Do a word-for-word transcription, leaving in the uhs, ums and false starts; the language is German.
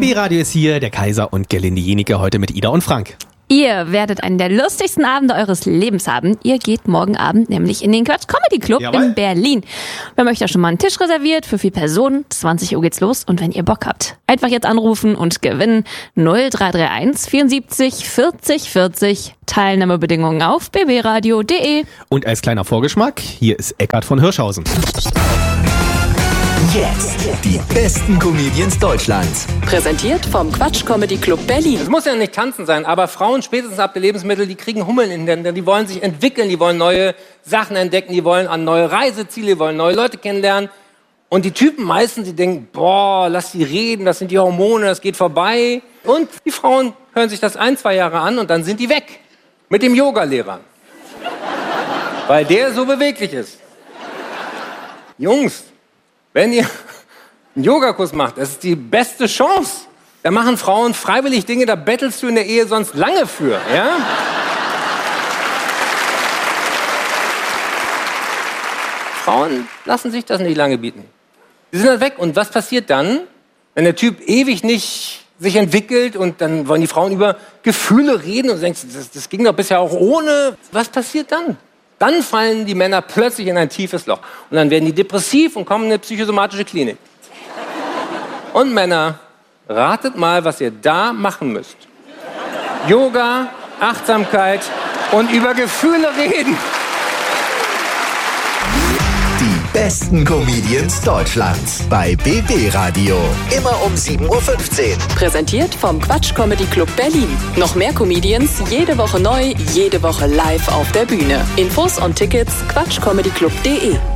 B-Radio ist hier, der Kaiser und Gelinde Jenike heute mit Ida und Frank. Ihr werdet einen der lustigsten Abende eures Lebens haben. Ihr geht morgen Abend nämlich in den Quatsch Comedy Club Jawohl. in Berlin. Wir haben euch da schon mal einen Tisch reserviert für vier Personen. zwanzig Uhr geht's los und wenn ihr Bock habt, einfach jetzt anrufen und gewinnen. null drei drei eins vierundsiebzig vierzig vierzig. Teilnahmebedingungen auf b b radio punkt d e. Und als kleiner Vorgeschmack, hier ist Eckart von Hirschhausen. Jetzt die besten Comedians Deutschlands. Präsentiert vom Quatsch Comedy Club Berlin. Es muss ja nicht tanzen sein, aber Frauen spätestens ab der Lebensmittel, die kriegen Hummeln in den Händen. Die wollen sich entwickeln, die wollen neue Sachen entdecken, die wollen an neue Reiseziele, die wollen neue Leute kennenlernen. Und die Typen meistens, die denken, boah, lass die reden, das sind die Hormone, das geht vorbei. Und die Frauen hören sich das ein, zwei Jahre an und dann sind die weg. Mit dem Yogalehrer. Weil der so beweglich ist. Jungs, wenn ihr einen Yogakurs macht, das ist die beste Chance. Da machen Frauen freiwillig Dinge, da bettelst du in der Ehe sonst lange für, ja? Frauen lassen sich das nicht lange bieten. Die sind dann weg. Und was passiert dann, wenn der Typ ewig nicht sich entwickelt und dann wollen die Frauen über Gefühle reden und du denkst, das, das ging doch bisher auch ohne. Was passiert dann? Dann fallen die Männer plötzlich in ein tiefes Loch. Und dann werden die depressiv und kommen in eine psychosomatische Klinik. Und Männer, ratet mal, was ihr da machen müsst. Yoga, Achtsamkeit und über Gefühle reden. Die besten Comedians Deutschlands bei B B Radio. Immer um sieben Uhr fünfzehn. Präsentiert vom Quatsch Comedy Club Berlin. Noch mehr Comedians, jede Woche neu, jede Woche live auf der Bühne. Infos und Tickets quatsch comedy club punkt d e.